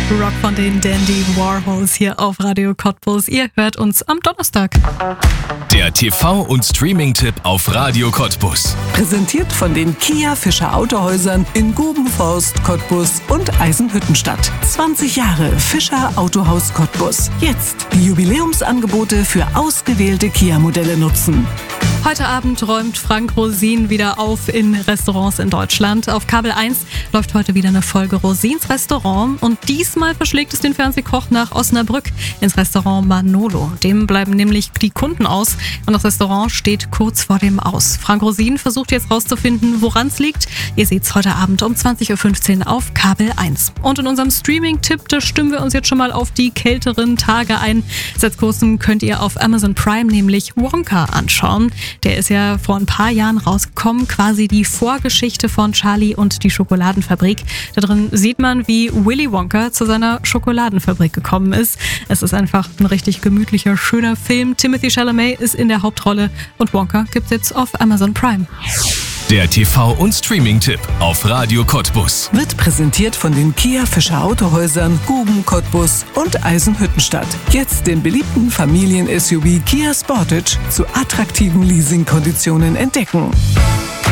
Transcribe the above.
Rock von den Dandy Warhols hier auf Radio Cottbus. Ihr hört uns am Donnerstag. Der TV- und Streaming-Tipp auf Radio Cottbus. Präsentiert von den Kia Fischer Autohäusern in Gubenforst, Cottbus und Eisenhüttenstadt. 20 Jahre Fischer Autohaus Cottbus. Jetzt die Jubiläumsangebote für ausgewählte Kia-Modelle nutzen. Heute Abend räumt Frank Rosin wieder auf in Restaurants in Deutschland. Auf Kabel 1 läuft heute wieder eine Folge Rosins Restaurant und diesmal verschlägt es den Fernsehkoch nach Osnabrück ins Restaurant Manolo. Dem bleiben nämlich die Kunden aus und das Restaurant steht kurz vor dem Aus. Frank Rosin versucht jetzt rauszufinden, woran es liegt. Ihr seht's heute Abend um 20.15 Uhr auf Kabel 1. Und in unserem Streaming-Tipp, da stimmen wir uns jetzt schon mal auf die kälteren Tage ein. Seit kurzem könnt ihr auf Amazon Prime nämlich Wonka anschauen. Der ist ja vor ein paar Jahren rausgekommen, quasi die Vorgeschichte von Charlie und die Schokoladenfabrik. Da drin sieht man, wie Willy Wonka zu seiner Schokoladenfabrik gekommen ist. Es ist einfach ein richtig gemütlicher, schöner Film. Timothée Chalamet ist in der Hauptrolle und Wonka gibt's jetzt auf Amazon Prime. Der TV- und Streaming-Tipp auf Radio Cottbus. Wird präsentiert von den Kia Fischer Autohäusern Guben, Cottbus und Eisenhüttenstadt. Jetzt den beliebten Familien-SUV Kia Sportage zu attraktiven Leasingkonditionen entdecken.